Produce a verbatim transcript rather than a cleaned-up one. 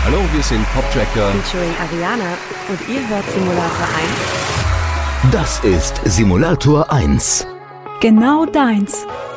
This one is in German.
Hallo, wir sind Poptracker featuring Ariana und ihr hört Simulator eins. Das ist Simulator eins. Genau deins.